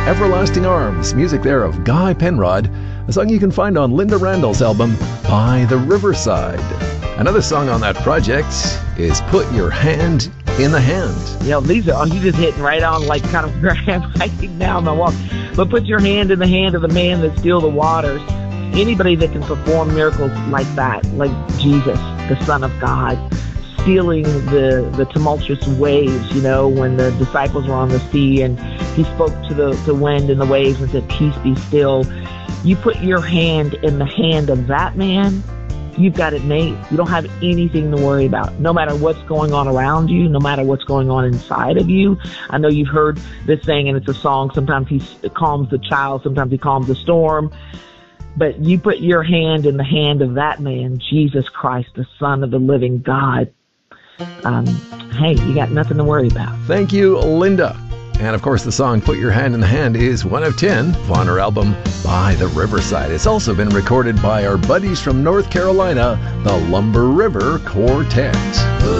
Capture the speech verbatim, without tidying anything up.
Everlasting Arms, music there of Guy Penrod, a song you can find on Linda Randall's album, By the Riverside. Another song on that project is Put Your Hand in the Hand. You know, these are, you just hitting right on like kind of where I am right now on my walk. But put your hand in the hand of the man that still the waters. Anybody that can perform miracles like that, like Jesus, the Son of God, stealing the, the tumultuous waves, you know, when the disciples were on the sea and he spoke to the, the wind and the waves and said, peace be still. You put your hand in the hand of that man, you've got it made. You don't have anything to worry about. No matter what's going on around you, no matter what's going on inside of you. I know you've heard this thing, and it's a song. Sometimes he calms the child, sometimes he calms the storm. But you put your hand in the hand of that man, Jesus Christ, the Son of the living God. Um, hey, you got nothing to worry about. Thank you, Linda. And of course, the song Put Your Hand in the Hand is one of ten on her album By the Riverside. It's also been recorded by our buddies from North Carolina, the Lumber River Quartet.